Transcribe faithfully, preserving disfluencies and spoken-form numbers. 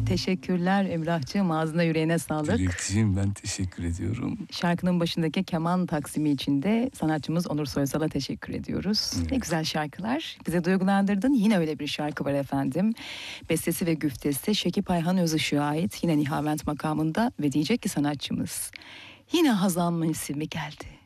Teşekkürler Emrah'cığım, ağzına yüreğine sağlık. Dilekçiğim, ben teşekkür ediyorum. Şarkının başındaki keman taksimi için de sanatçımız Onur Soysal'a teşekkür ediyoruz. Evet. Ne güzel şarkılar. Bize duygulandırdın. Yine öyle bir şarkı var efendim. Bestesi ve güftesi Şekip Ayhan Özışık'a ait. Yine Nihavent makamında ve diyecek ki sanatçımız, yine hazan mevsimi geldi.